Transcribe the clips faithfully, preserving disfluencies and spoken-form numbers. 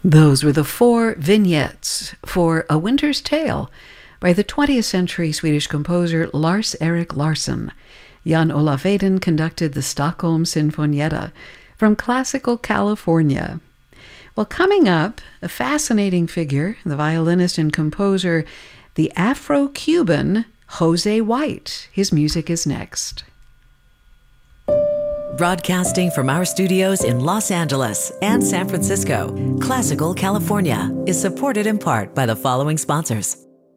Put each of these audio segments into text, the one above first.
Those were the four vignettes for A Winter's Tale by the twentieth century Swedish composer Lars-Erik Larsson. Jan Olaf Eden conducted the Stockholm Sinfonietta from Classical California. Well, coming up, a fascinating figure, the violinist and composer, the Afro-Cuban Jose White. His music is next. Broadcasting from our studios in Los Angeles and San Francisco, Classical California is supported in part by the following sponsors.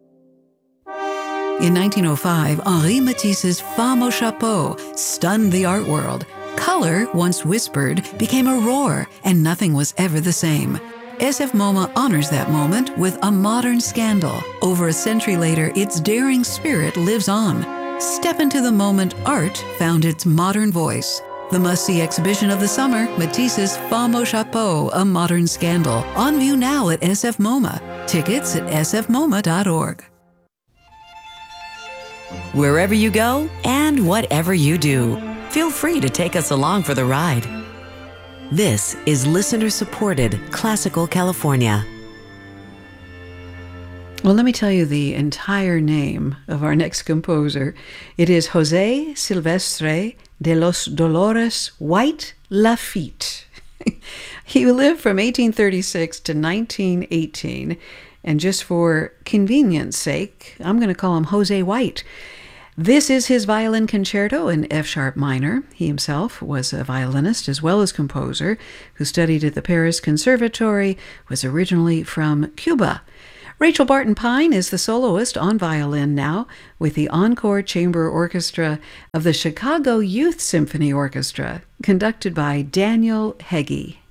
In nineteen oh five, Henri Matisse's Femme au Chapeau stunned the art world. Color, once whispered, became a roar, and nothing was ever the same. S F MoMA honors that moment with a modern scandal. Over a century later, its daring spirit lives on. Step into the moment art found its modern voice. The must-see exhibition of the summer, Matisse's Femme au Chapeau, A Modern Scandal. On view now at S F MoMA. Tickets at s f moma dot org. Wherever you go and whatever you do, feel free to take us along for the ride. This is listener-supported Classical California. Well, let me tell you the entire name of our next composer. It is José Silvestre de los Dolores White Lafitte. He lived from eighteen thirty-six to nineteen eighteen, and just for convenience sake, I'm going to call him Jose White. This is his violin concerto in F-sharp minor. He himself was a violinist as well as composer who studied at the Paris Conservatory, was originally from Cuba. Rachel Barton Pine is the soloist on violin now with the Encore Chamber Orchestra of the Chicago Youth Symphony Orchestra, conducted by Daniel Heggie.